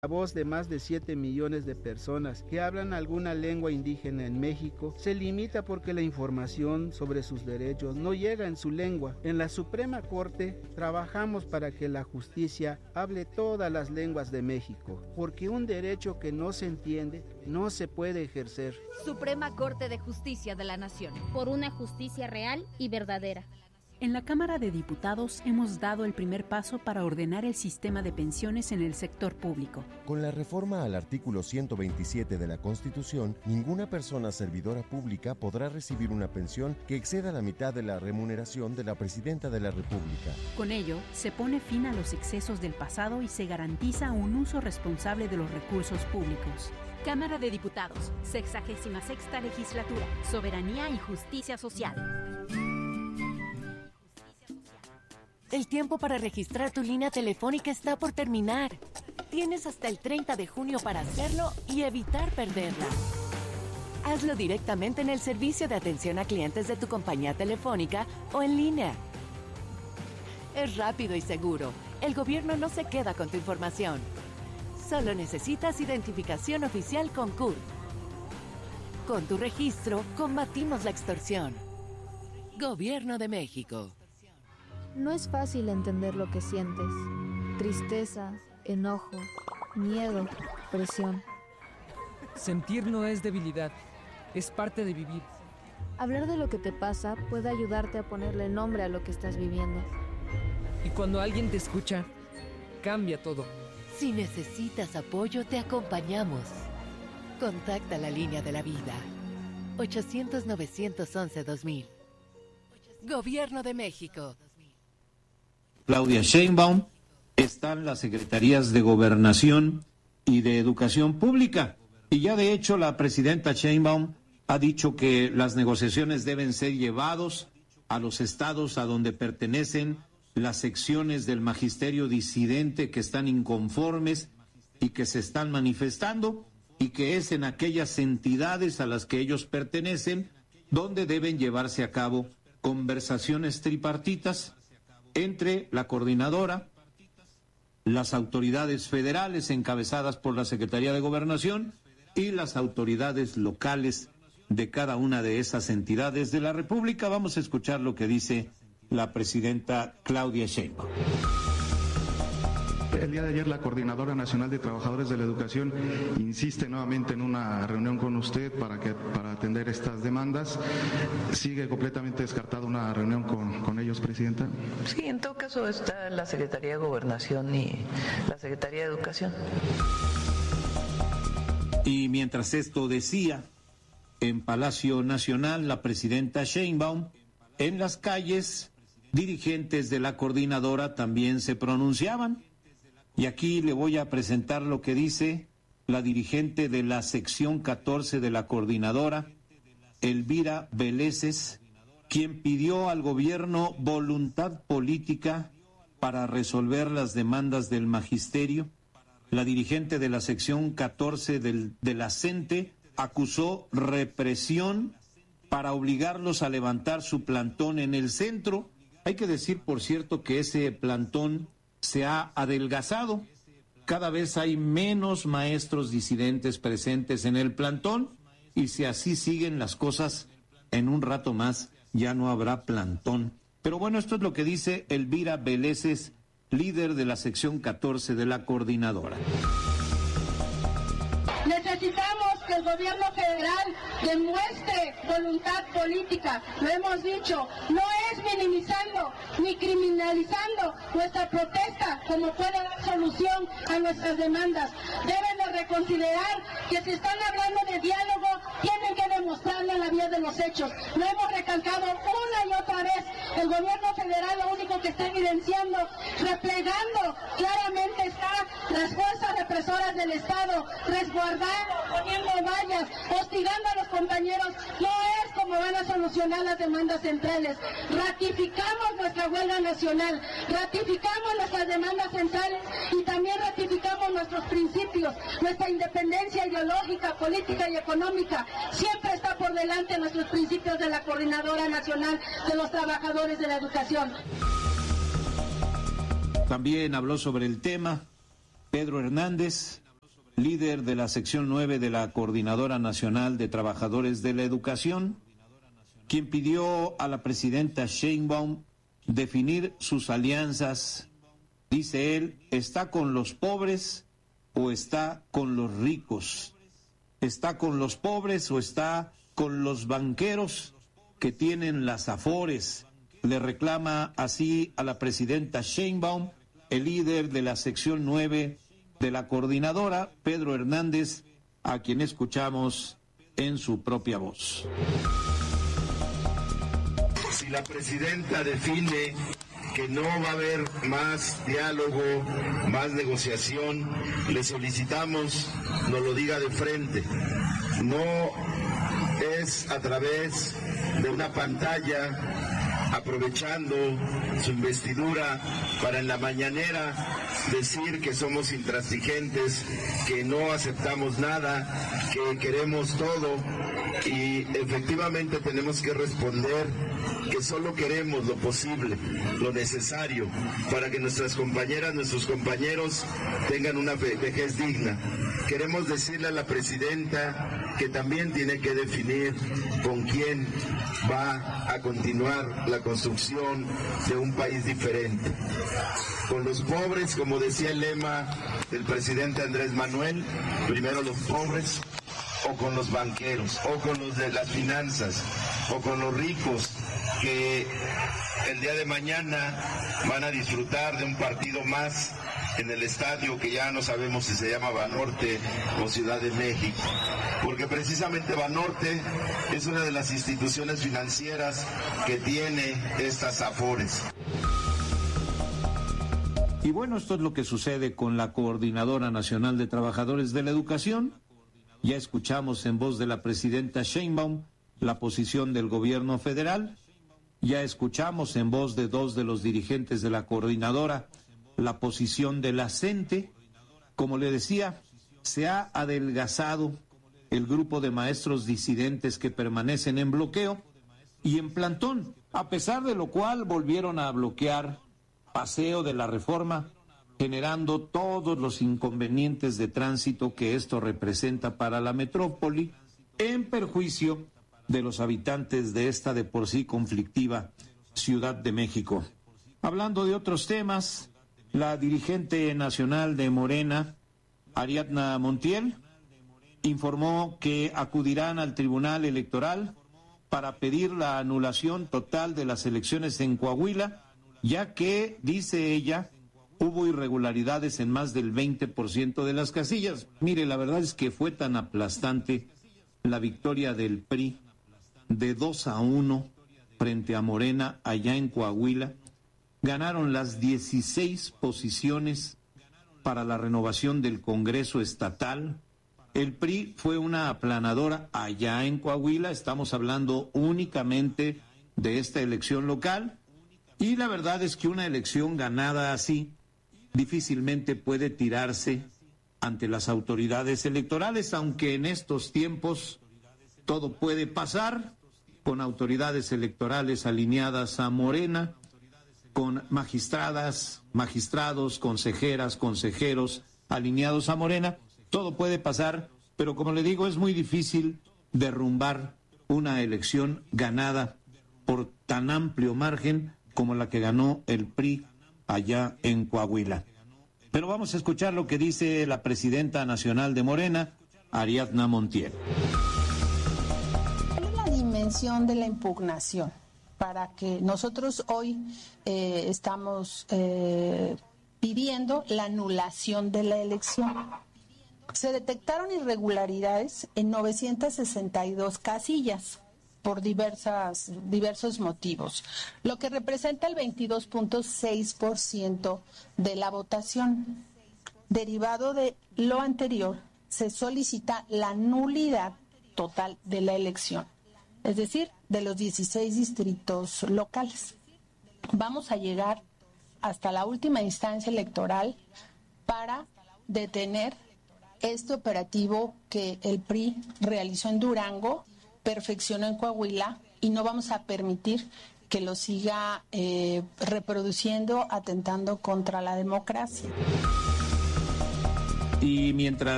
La voz de más de 7 millones de personas que hablan alguna lengua indígena en México se limita porque la información sobre sus derechos no llega en su lengua. En la Suprema Corte trabajamos para que la justicia hable todas las lenguas de México, porque un derecho que no se entiende no se puede ejercer. Suprema Corte de Justicia de la Nación. Por una justicia real y verdadera. En la Cámara de Diputados hemos dado el primer paso para ordenar el sistema de pensiones en el sector público. Con la reforma al artículo 127 de la Constitución, ninguna persona servidora pública podrá recibir una pensión que exceda la mitad de la remuneración de la Presidenta de la República. Con ello, se pone fin a los excesos del pasado y se garantiza un uso responsable de los recursos públicos. Cámara de Diputados, 66ª Legislatura, Soberanía y Justicia Social. El tiempo para registrar tu línea telefónica está por terminar. Tienes hasta el 30 de junio para hacerlo y evitar perderla. Hazlo directamente en el servicio de atención a clientes de tu compañía telefónica o en línea. Es rápido y seguro. El gobierno no se queda con tu información. Solo necesitas identificación oficial con CURP. Con tu registro, combatimos la extorsión. Gobierno de México. No es fácil entender lo que sientes. Tristeza, enojo, miedo, presión. Sentir no es debilidad, es parte de vivir. Hablar de lo que te pasa puede ayudarte a ponerle nombre a lo que estás viviendo. Y cuando alguien te escucha, cambia todo. Si necesitas apoyo, te acompañamos. Contacta la línea de la vida. 800-911-2000. Gobierno de México. Claudia Sheinbaum, están las secretarías de Gobernación y de Educación Pública. Y ya de hecho la presidenta Sheinbaum ha dicho que las negociaciones deben ser llevados a los estados a donde pertenecen las secciones del magisterio disidente que están inconformes y que se están manifestando, y que es en aquellas entidades a las que ellos pertenecen donde deben llevarse a cabo conversaciones tripartitas entre la coordinadora, las autoridades federales encabezadas por la Secretaría de Gobernación y las autoridades locales de cada una de esas entidades de la República. Vamos a escuchar lo que dice la presidenta Claudia Sheinbaum. El día de ayer la Coordinadora Nacional de Trabajadores de la Educación insiste nuevamente en una reunión con usted para atender estas demandas. ¿Sigue completamente descartada una reunión con ellos, Presidenta? Sí, en todo caso está la Secretaría de Gobernación y la Secretaría de Educación. Y mientras esto decía, en Palacio Nacional, la presidenta Sheinbaum, en las calles, dirigentes de la coordinadora también se pronunciaban. Y aquí le voy a presentar lo que dice la dirigente de la sección 14 de la coordinadora, Elvira Veleses, quien pidió al gobierno voluntad política para resolver las demandas del magisterio. La dirigente de la sección 14 de la CENTE acusó represión para obligarlos a levantar su plantón en el centro. Hay que decir, por cierto, que ese plantón se ha adelgazado. Cada vez hay menos maestros disidentes presentes en el plantón, y si así siguen las cosas, en un rato más ya no habrá plantón. Pero bueno, esto es lo que dice Elvira Veleses, líder de la sección 14 de la coordinadora. Necesitamos que el gobierno federal demuestre voluntad política. Lo hemos dicho, no es minimizando ni criminalizando nuestra protesta como puede dar solución a nuestras demandas. Deben de reconsiderar que si están hablando de diálogo, tienen que demostrarlo en la vía de los hechos. Lo hemos recalcado una y otra vez. El gobierno federal lo único que está evidenciando, replegando claramente está las fuerzas represoras del Estado, resguardando, poniendo vallas, hostigando a los compañeros. No es como van a solucionar las demandas centrales. Ratificamos nuestra huelga nacional, ratificamos nuestras demandas centrales y también ratificamos nuestros principios, nuestra independencia ideológica, política y económica. Siempre está por delante nuestros principios de la Coordinadora Nacional de los Trabajadores de la Educación. También habló sobre el tema Pedro Hernández, líder de la sección 9 de la Coordinadora Nacional de Trabajadores de la Educación, quien pidió a la presidenta Sheinbaum definir sus alianzas. Dice él, ¿está con los pobres o está con los ricos? ¿Está con los pobres o está con los banqueros que tienen las afores? Le reclama así a la presidenta Sheinbaum, el líder de la sección 9 de la coordinadora, Pedro Hernández, a quien escuchamos en su propia voz. Si la presidenta define que no va a haber más diálogo, más negociación, le solicitamos nos lo diga de frente. No es a través de una pantalla, aprovechando su investidura para en la mañanera decir que somos intransigentes, que no aceptamos nada, que queremos todo, y efectivamente tenemos que responder que solo queremos lo posible, lo necesario, para que nuestras compañeras, nuestros compañeros tengan una vejez digna. Queremos decirle a la presidenta que también tiene que definir con quién va a continuar la construcción de un país diferente. Con los pobres, como decía el lema del presidente Andrés Manuel, primero los pobres, o con los banqueros, o con los de las finanzas, o con los ricos que el día de mañana van a disfrutar de un partido más en el estadio que ya no sabemos si se llama Banorte o Ciudad de México, porque precisamente Banorte es una de las instituciones financieras que tiene estas afores. Y bueno, esto es lo que sucede con la Coordinadora Nacional de Trabajadores de la Educación. Ya escuchamos en voz de la presidenta Sheinbaum la posición del gobierno federal. Ya escuchamos en voz de dos de los dirigentes de la coordinadora la posición de la CENTE. Como le decía, se ha adelgazado el grupo de maestros disidentes que permanecen en bloqueo y en plantón, a pesar de lo cual volvieron a bloquear Paseo de la Reforma, generando todos los inconvenientes de tránsito que esto representa para la metrópoli, en perjuicio de los habitantes de esta de por sí conflictiva Ciudad de México. Hablando de otros temas, la dirigente nacional de Morena, Ariadna Montiel, informó que acudirán al Tribunal Electoral para pedir la anulación total de las elecciones en Coahuila, ya que, dice ella, hubo irregularidades en más del 20% de las casillas. Mire, la verdad es que fue tan aplastante la victoria del PRI de 2-1 frente a Morena allá en Coahuila. Ganaron las 16 posiciones para la renovación del Congreso Estatal. El PRI fue una aplanadora allá en Coahuila. Estamos hablando únicamente de esta elección local. Y la verdad es que una elección ganada así difícilmente puede tirarse ante las autoridades electorales, aunque en estos tiempos todo puede pasar, con autoridades electorales alineadas a Morena, con magistradas, magistrados, consejeras, consejeros alineados a Morena. Todo puede pasar, pero como le digo, es muy difícil derrumbar una elección ganada por tan amplio margen como la que ganó el PRI allá en Coahuila. Pero vamos a escuchar lo que dice la presidenta nacional de Morena, Ariadna Montiel. La dimensión de la impugnación, para que nosotros hoy estamos pidiendo la anulación de la elección. Se detectaron irregularidades en 962 casillas por diversos motivos, lo que representa el 22.6% de la votación. Derivado de lo anterior, se solicita la nulidad total de la elección, es decir, de los 16 distritos locales. Vamos a llegar hasta la última instancia electoral para detener este operativo que el PRI realizó en Durango, perfeccionó en Coahuila, y no vamos a permitir que lo siga reproduciendo, atentando contra la democracia. Y mientras